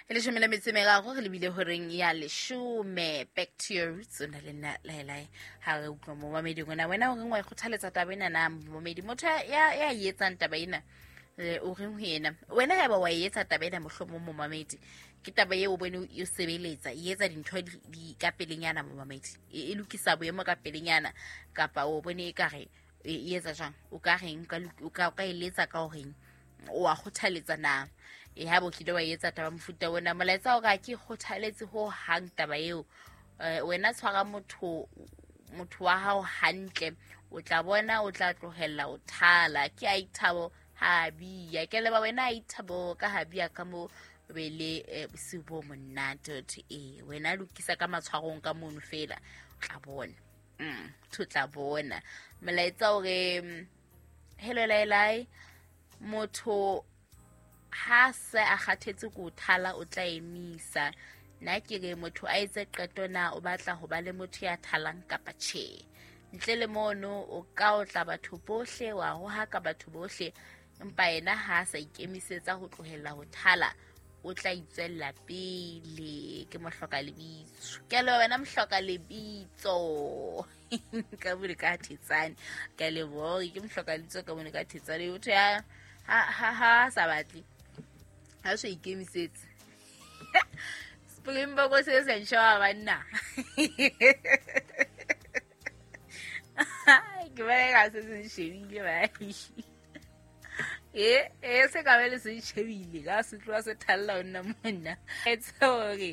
Ele shomela metsemega go re lebile horeng ya leshume back to your roots ona le nna laelae ha re utlwa mo mamedi ngwana wena o reng wa ikgothaletsa taba ena na momedi motho ya yetsang taba ena o reng ho yena wena ya ba wa yetsa taba ena mohlomo mo mamedi ke taba ye o bone o sebeletsa yetsa dintho di ka pelenyana mo mamedi e lokisa boemo ka pelenyana kapa o bone e kare yetsa jang o ka reng ka eletsa ka horeng o a kgothaletsa na e ha bo kile wa etsa taba mofuta wona molaetsa o ka ke kgothaletse ho hang taba eo wena tshwara motho wa hao hantle o tla bona o tla tlohella o thala ke a ithabo habi ya ke leba wena a ithabo ka habi ka mo bele bosibo monate wena lokisa ka matshwarong ka mono fela o tla bona tla bona molaetsa o re hello laelai motho ha se a kgathetse go thala o tla emisa nna ke re motho a etse qeto na o batla ho ba le motho ya thalang kapa tjhe ntle le mono o ka o tla batho bohle wa ho ha ka batho bohle empa ena ha sa ikemisetsa ho tlohela ho thala o tla itswella pele ke mohloka lebitso ke le wena mohloka lebitso ka bule ka thetsane ka le bo ke mohloka lebitso ka bone ka thetsane o tla ha sa batli ha se ikemisetse Springbok o se senshawa banna ke ba ga se shebile ba se ka bele se shebile ga se tloa se thalla ona monna it's okay